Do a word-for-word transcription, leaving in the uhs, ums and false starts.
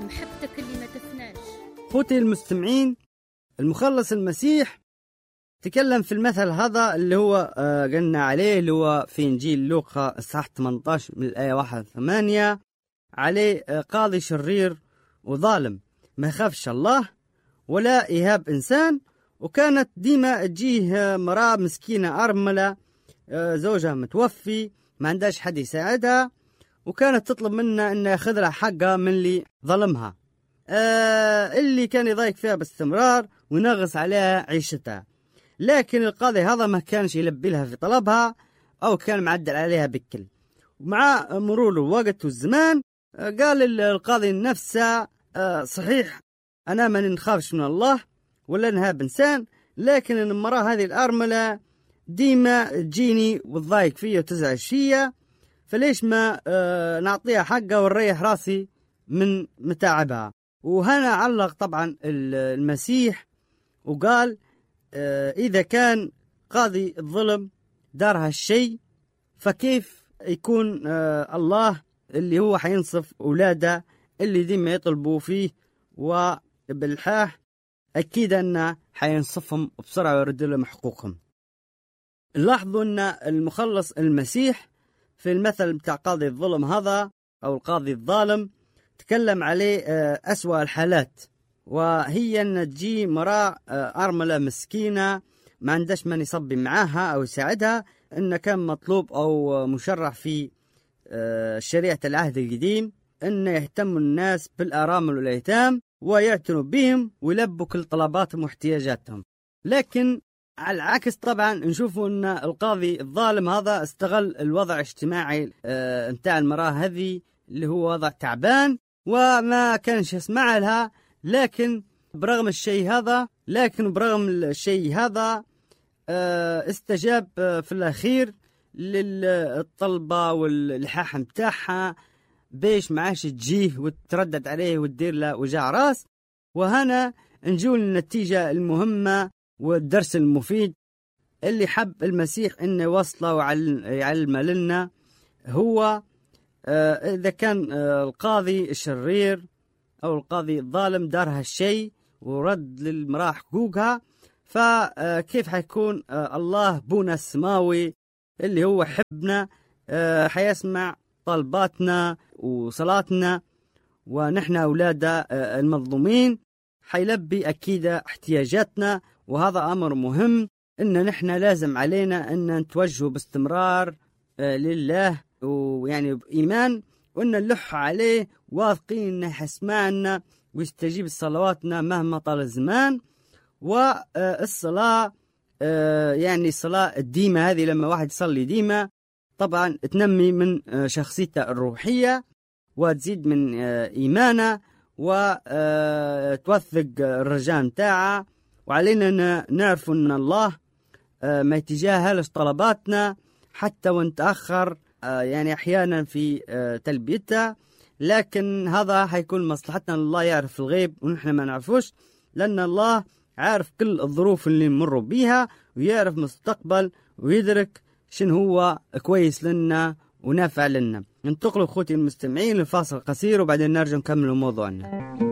محبتك اللي ما تفناش. خوتي المستمعين، المخلص المسيح تكلم في المثل هذا اللي هو آه قلنا عليه، اللي هو في إنجيل لوقا إصحاح ثمانية عشر من الآية واحد ثمانية، عليه آه قاضي شرير وظالم ما يخافش الله ولا يهاب إنسان. وكانت ديما تجيه مرأة مسكينة أرملة، آه زوجها متوفي ما عندهاش حد يساعدها، وكانت تطلب منه أن يأخذ لها حقها من اللي ظلمها، آه اللي كان يضايق فيها باستمرار وينغص عليها عيشتها. لكن القاضي هذا ما كانش يلبي لها في طلبها أو كان معدل عليها بكل. ومع مرور الوقت والزمان آه قال القاضي نفسه آه صحيح أنا ما نخافش من الله ولا نهاب إنسان، لكن المرأة هذه الأرملة ديما تجيني وتضايق فيا وتزعج فيا، فليش ما آه نعطيها حقها ونريح راسي من متاعبها. وهنا علق طبعا المسيح وقال آه إذا كان قاضي الظلم دار هالشيء، فكيف يكون آه الله اللي هو حينصف أولاده اللي ديما يطلبوا فيه وبالحاح أكيد أنه حينصفهم بسرعة ويرد لهم حقوقهم. لاحظوا أن المخلص المسيح في المثل بتاع قاضي الظلم هذا أو القاضي الظالم تكلم عليه أسوأ الحالات، وهي أن تجي مرأة أرملة مسكينة ما عندهاش من يصبي معاها أو يساعدها، أن كان مطلوب أو مشرع في شريعة العهد القديم أن يهتموا الناس بالأرامل والأيتام ويعتنوا بهم ويلبوا كل طلباتهم واحتياجاتهم. لكن على العكس طبعا نشوفوا أن القاضي الظالم هذا استغل الوضع الاجتماعي اه متاع المرأة هذه اللي هو وضع تعبان وما كانش يسمع لها، لكن برغم الشيء هذا لكن برغم الشيء هذا اه استجاب اه في الأخير للطلبة واللحاح متاعها بيش معاش تجيه وتردد عليه وتدير له وجع راس. وهنا نجو النتيجة المهمة والدرس المفيد اللي حب المسيح إنه يوصله ويعلم لنا، هو آه إذا كان آه القاضي الشرير أو القاضي الظالم دار هالشيء ورد للمرأة حقوقها، فكيف حيكون آه الله بونا السماوي اللي هو حبنا آه حيسمع طلباتنا وصلاتنا ونحن أولاده آه المظلومين، حيلبي أكيد احتياجاتنا. وهذا أمر مهم إن نحن لازم علينا أن نتوجه باستمرار آه لله ويعني بإيمان، وأن نلح عليه واثقين أنه حيسمعنا ويستجيب صلواتنا مهما طال الزمان. والصلاة آه يعني الصلاة الديمة هذه لما واحد يصلي ديمة طبعا تنمي من آه شخصيته الروحية وتزيد من آه إيمانه وتوثق الرجاء متاعه. وعلينا نعرف أن الله ما يتجاهلش طلباتنا حتى ونتأخر يعني أحيانا في تلبيتها، لكن هذا حيكون مصلحتنا. الله يعرف الغيب ونحن ما نعرفوش، لأن الله عارف كل الظروف اللي نمر بيها ويعرف مستقبل ويدرك شن هو كويس لنا ونافع لنا. ننتقل أخوتي المستمعين لفاصل قصير وبعدين نرجع نكمل موضوعنا.